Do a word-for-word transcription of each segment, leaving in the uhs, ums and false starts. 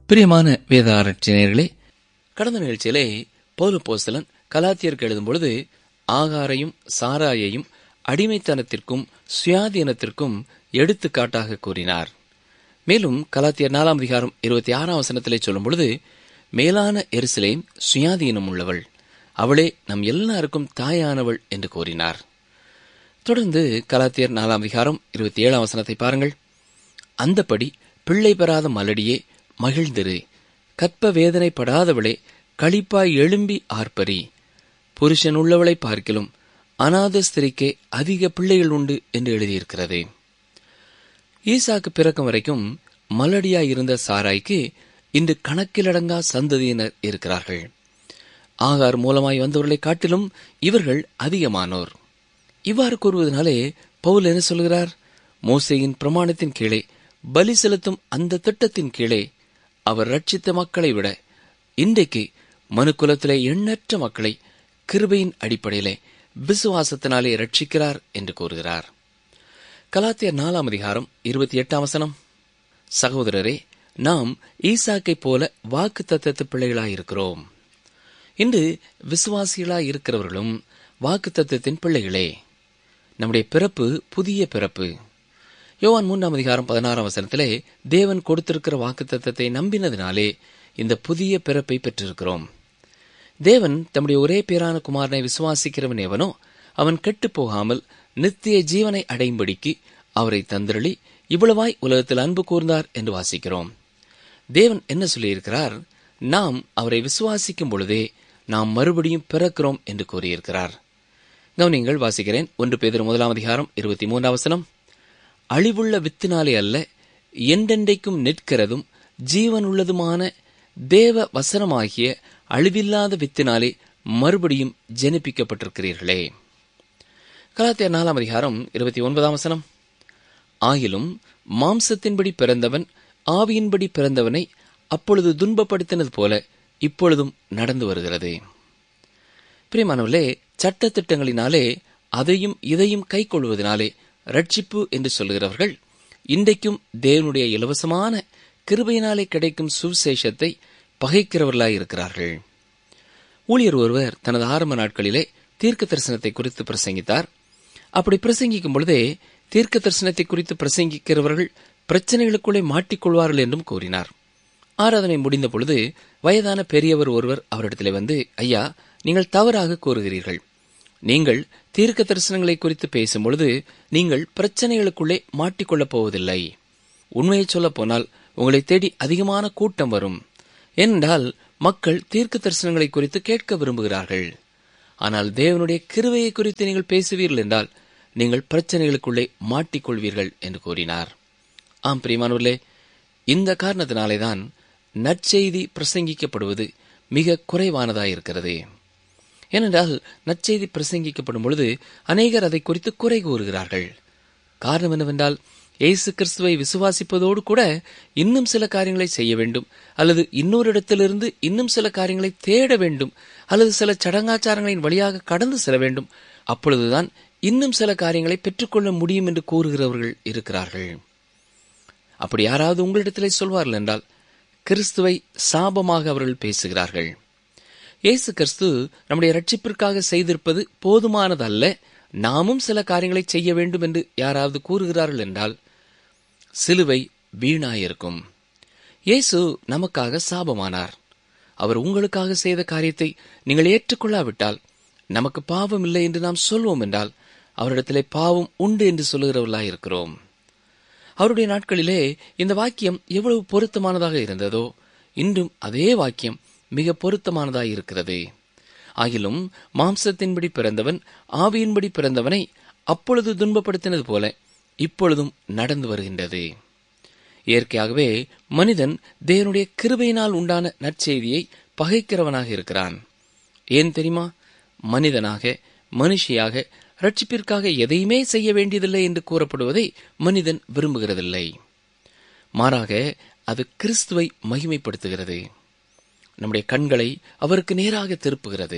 பிரியமான வேத ஆராய்ச்சியர்களே, கடந்த நிகழ்ச்சியிலே பவுல் அப்போஸ்தலன் கலாத்தியருக்கு எழுதும் பொழுது ஆகாரையும் சாராயையும் அடிமைத்தனத்திற்கும் சுயாதீனத்திற்கும் எடுத்துக்காட்டாக கூறினார். மேலும் கலாத்தியர் நாலாம் அதிகாரம் இருபத்தி ஆறாம் வசனத்திலே சொல்லும் பொழுது, மேலான எருசலேம் சுயாதீனம் உள்ளவள், அவளே நம் எல்லாருக்கும் தாயானவள் என்று கூறினார். தொடர்ந்து கலாத்தியர் நாலாம் அதிகாரம் இருபத்தி ஏழாம் வசனத்தை பாருங்கள். அந்தப்படி பிள்ளை பெறாத மலடியே மகிழ்ந்திரு, கற்ப வேதனைப்படாதவளே களிப்பாய் எழும்பி ஆர்ப்பரி, புருஷன் உள்ளவளை பார்க்கிலும் அநாத ஸ்திரிக்கே அதிக பிள்ளைகள் உண்டு என்று எழுதியிருக்கிறது. ஈசாக்கு பிறக்கும் வரைக்கும் மலடியாய் இருந்த சாராய்க்கு இன்று கணக்கிலடங்கா சந்ததியினர் இருக்கிறார்கள். ஆகார் மூலமாய் வந்தவர்களை காட்டிலும் இவர்கள் அதிகமானோர். இவ்வாறு கூறுவதனாலே பவுல் என்ன சொல்கிறார்? மோசேயின் பிரமாணத்தின் கீழே பலி செலுத்தும் அந்த திட்டத்தின் கீழே அவர் ரட்சித்த மக்களை விட இன்றைக்கு மனுக்குலத்திலே எண்ணற்ற மக்களை கிருபையின் அடிப்படையிலே விசுவாசத்தினாலே ரட்சிக்கிறார் என்று கூறுகிறார். கலாத்தியர் நாலாம் அதிகாரம் இருபத்தி எட்டாம் வசனம், சகோதரரே, நாம் ஈசாக்கை போல வாக்கு தத்தத்து பிள்ளைகளாயிருக்கிறோம். இன்று விசுவாசிகளாய் இருக்கிறவர்களும் வாக்கு தத்தத்தின் பிள்ளைகளே. நம்முடைய பிறப்பு புதிய பிறப்பு. யோவான் மூன்றாம் அதிகாரம் பதினாறாம் வசனத்திலே தேவன் கொடுத்திருக்கிற வாக்கு தத்தத்தை நம்பினதினாலே இந்த புதிய பிறப்பை பெற்றிருக்கிறோம். தேவன் தம்முடைய ஒரே பேரான குமாரனை விசுவாசிக்கிறவன் எவனோ அவன் கெட்டுப் போகாமல் நித்திய ஜீவனை அடையும்படிக்கு அவரை தந்திரளி இவ்வளவாய் உலகத்தில் அன்பு கூர்ந்தார் என்று வாசிக்கிறோம். தேவன் என்ன சொல்லியிருக்கிறார்? நாம் அவரை விசுவாசிக்கும் பொழுதே நாம் மறுபடியும் பிறக்கிறோம் என்று கூறியிருக்கிறார். கவனிங்கள், வாசிக்கிறேன். ஒன்று பேதுரு முதலாம் அதிகாரம் இருபத்தி மூன்றாம் வசனம், அழிவுள்ள வித்தினாலே அல்ல, என்றென்றைக்கும் நிற்கிறதும் ஜீவனுள்ளதுமான தேவ வசனமாகிய அழிவில்லாத வித்தினாலே மறுபடியும் ஜனிப்பிக்கப்பட்டிருக்கிறீர்களே. கலாத்தியர் நாலாம் அதிகாரம் இருபத்தி ஒன்பதாம் வசனம், ஆகிலும் மாம்சத்தின்படி பிறந்தவன் ஆவியின்படி பிறந்தவனை அப்பொழுது துன்பப்படுத்தினது போல இப்பொழுதும் நடந்து வருகிறது. பிரியமானவர்களே, சட்ட திட்டங்களினாலே அதையும் இதையும் கை கொள்வதனாலே ரட்சிப்பு என்று சொல்லுகிறவர்கள் இன்றைக்கும் தேவனுடைய இலவசமான கிருபையினாலே கிடைக்கும் சுவிசேஷத்தை பகைக்கிறவர்களாயிருக்கிறார்கள். ஊழியர் ஒருவர் தனது ஆரம்ப நாட்களிலே தீர்க்க தரிசனத்தை குறித்து பிரசங்கித்தார். அப்படி பிரசங்கிக்கும் பொழுதே தீர்க்க தரிசனத்தை குறித்து பிரசங்கிக்கிறவர்கள் பிரச்சனைகளுக்குள்ளே மாட்டிக்கொள்வார்கள் என்றும் கூறினார். ஆராதனை முடிந்த பொழுது வயதான பெரியவர் ஒருவர் அவரிடத்திலே வந்து, ஐயா, நீங்கள் தவறாக கூறுகிறீர்கள். நீங்கள் தீர்க்க தரிசனங்களை குறித்து பேசும் பொழுது நீங்கள் பிரச்சனைகளுக்குள்ளே மாட்டிக்கொள்ளப் போவதில்லை. உண்மையை சொல்லப் போனால் உங்களை தேடி அதிகமான கூட்டம் வரும். ஏனென்றால் மக்கள் தீர்க்க தரிசனங்களை குறித்து கேட்க விரும்புகிறார்கள். ஆனால் தேவனுடைய கிருபையை குறித்து நீங்கள் பேசுவீர்கள் என்றால் நீங்கள் பிரச்சனைகளுக்குள்ளே மாட்டிக்கொள்வீர்கள் என்று கூறினார். ஆம் பிரியமானவர்களே, இந்த காரணத்தினாலேதான் நற்செய்தி பிரசங்கிக்கப்படுவது மிக குறைவானதாயிருக்கிறது. ஏனென்றால் நற்செய்தி பிரசங்கிக்கப்படும் பொழுது அநேகர் அதை குறித்து குறை கூறுகிறார்கள். காரணம் என்னவென்றால், இயேசு கிறிஸ்துவை விசுவாசிப்பதோடு கூட இன்னும் சில காரியங்களை செய்ய வேண்டும், அல்லது இன்னொரு இடத்திலிருந்து இன்னும் சில காரியங்களை தேட வேண்டும், அல்லது சில சடங்காச்சாரங்களின் வழியாக கடந்து செல்ல வேண்டும். அப்பொழுதுதான் இன்னும் சில காரியங்களை பெற்றுக்கொள்ள முடியும் என்று கூறுகிறவர்கள் இருக்கிறார்கள். அப்படி யாராவது உங்களிடத்திலே சொல்வார்கள் என்றால் கிறிஸ்துவை சாபமாக அவர்கள் பேசுகிறார்கள். இயேசு கிறிஸ்து நம்முடைய ரட்சிப்பிற்காக செய்திருப்பது போதுமானதல்ல, நாமும் சில காரியங்களை செய்ய வேண்டும் என்று யாராவது கூறுகிறார்கள் என்றால் சிலுவை வீணாயிருக்கும். இயேசு நமக்காக சாபமானார். அவர் உங்களுக்காக செய்த காரியத்தை நீங்கள் ஏற்றுக்கொள்ளாவிட்டால் நமக்கு பாவம் இல்லை என்று நாம் சொல்வோம் என்றால் அவரிடத்திலே பாவம் உண்டு என்று சொல்லுகிறவர்களாயிருக்கிறோம். அவருடைய நாட்களிலே இந்த வாக்கியம் எவ்வளவு பொருத்தமானதாக இருந்ததோ இன்றும் அதே வாக்கியம் மிக பொருத்தமானதாய் இருக்கிறது. ஆகிலும் மாம்சத்தின்படி பிறந்தவன் ஆவியின்படி பிறந்தவனை அப்பொழுது துன்பப்படுத்தினது போல இப்பொழுதும் நடந்து வருகின்றது. இயற்கையாகவே மனிதன் தேவனுடைய கிருபையினால் உண்டான நற்செய்தியை பகைக்கிறவனாக இருக்கிறான். ஏன் தெரியுமா? மனிதனாக மனுஷியாக ரட்சிப்பிற்காக எதையுமே செய்ய வேண்டியதில்லை என்று கூறப்படுவதை மனிதன் விரும்புகிறதில்லை. மாறாக அது கிறிஸ்துவை மகிமைப்படுத்துகிறது. நம்முடைய கண்களை அவருக்கு நேராக திருப்புகிறது.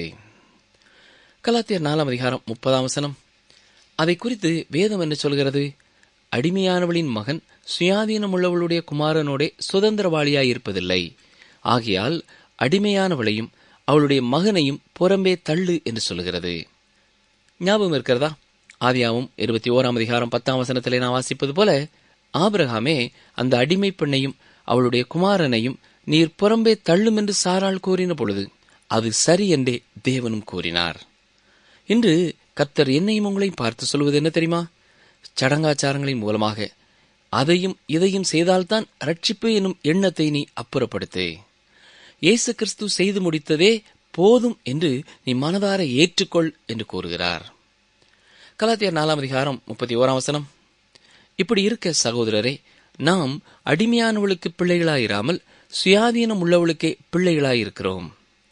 கலாத்தியர் நாலாம் அதிகாரம் முப்பதாம் வசனம், அதை குறித்து வேதம் என்ன சொல்கிறது? அடிமையானவளின் மகன் சுயாதீனமுள்ளவளுடைய குமாரனோடே சுதந்திரவாளியாயிருப்பதில்லை. ஆகையால் அடிமையானவளையும் அவளுடைய மகனையும் புறம்பே தள்ளு என்று சொல்கிறது. ஞாபகம் இருக்கிறதா? ஆதியாகமம் இருபத்தி ஓராம் அதிகாரம் பத்தாம் வசனத்திலே நான் வாசிப்பது போல, ஆபிரகாமே அந்த அடிமை பெண்ணையும் அவளுடைய குமாரனையும் நீர் புறம்பே தள்ளும் என்று சாராள் கூறின பொழுது அது சரி என்றே தேவனும் கூறினார். இன்று கர்த்தர் என்னையும் உங்களையும் பார்த்து சொல்வது என்ன தெரியுமா? சடங்காச்சாரங்களின் மூலமாக அதையும் இதையும் செய்தால்தான் ரட்சிப்பு என்னும் எண்ணத்தை நீ அப்புறப்படுத்து. இயேசு கிறிஸ்து செய்து முடித்ததே போதும் என்று நீ மனதார ஏற்றுக்கொள் என்று கூறுகிறார். கலாத்தியர் நாலாம் அதிகாரம் முப்பத்தி ஓராம் வசனம், இப்படி இருக்க சகோதரரே, நாம் அடிமையானவளுக்கு பிள்ளைகளாயிராமல் சுயாதீனம் உள்ளவளுக்கே பிள்ளைகளாயிருக்கிறோம்.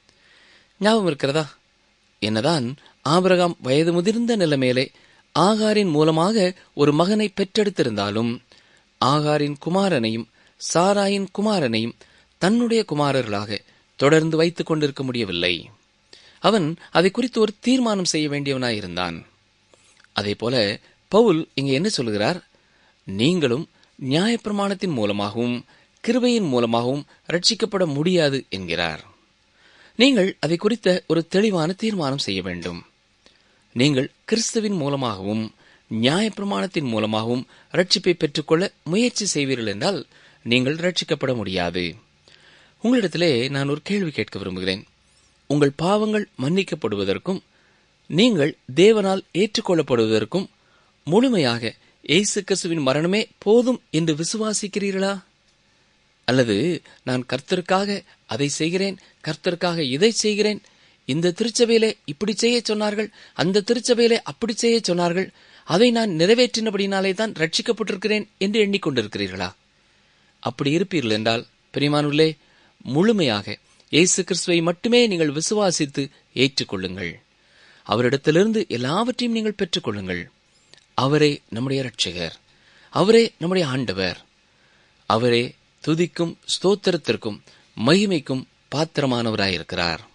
ஞாபகம் இருக்கிறதா? என்னதான் ஆபிரகாம் வயது முதிர்ந்த நிலைமையிலே ஆகாரின் மூலமாக ஒரு மகனை பெற்றெடுத்திருந்தாலும் ஆகாரின் குமாரனையும் சாராயின் குமாரனையும் தன்னுடைய குமாரர்களாக தொடர்ந்து வைத்துக் கொண்டிருக்க முடியவில்லை. அவன் அதை குறித்து ஒரு தீர்மானம் செய்ய வேண்டியவனாயிருந்தான். அதே போல பவுல் இங்கே என்ன சொல்கிறார்? நீங்களும் நியாயப்பிரமாணத்தின் மூலமாகவும் கிருபையின் மூலமாகவும் ரட்சிக்கப்பட முடியாது என்கிறார். நீங்கள் அதை குறித்த ஒரு தெளிவான தீர்மானம் செய்ய வேண்டும். நீங்கள் கிறிஸ்துவின் மூலமாகவும் நியாயப்பிரமாணத்தின் மூலமாகவும் ரட்சிப்பை பெற்றுக்கொள்ள முயற்சி செய்வீர்கள் என்றால் நீங்கள் ரட்சிக்கப்பட முடியாது. உங்களிடத்திலே நான் ஒரு கேள்வி கேட்க விரும்புகிறேன். உங்கள் பாவங்கள் மன்னிக்கப்படுவதற்கும் நீங்கள் தேவனால் ஏற்றுக்கொள்ளப்படுவதற்கும் முழுமையாக இயேசு கிறிஸ்துவின் மரணமே போதும் என்று விசுவாசிக்கிறீர்களா? அல்லது நான் கர்த்தருக்காக அதை செய்கிறேன், கர்த்தருக்காக இதை செய்கிறேன், இந்த திருச்சபையிலே இப்படி செய்ய சொன்னார்கள், அந்த திருச்சபையிலே அப்படி செய்ய சொன்னார்கள், அதை நான் நிறைவேற்றினபடினாலே தான் ரட்சிக்கப்பட்டிருக்கிறேன் என்று எண்ணிக்கொண்டிருக்கிறீர்களா? அப்படி இருப்பீர்கள் என்றால் பிரியமானவர்களே, முழுமையாக இயேசு கிறிஸ்துவை மட்டுமே நீங்கள் விசுவாசித்து ஏற்றுக்கொள்ளுங்கள். அவரிடத்திலிருந்து எல்லாவற்றையும் நீங்கள் பெற்றுக்கொள்ளுங்கள். அவரே நம்முடைய இரட்சகர், அவரே நம்முடைய ஆண்டவர், அவரே துதிக்கும் ஸ்தோத்திரத்திற்கும் மகிமைக்கும் பாத்திரமானவராயிருக்கிறார்.